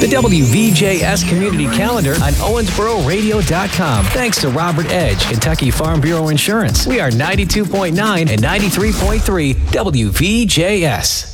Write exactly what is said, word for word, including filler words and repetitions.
The W V J S Community Calendar on Owensboro Radio dot com. Thanks to Robert Edge, Kentucky Farm Bureau Insurance. We are ninety-two point nine and ninety-three point three W V J S.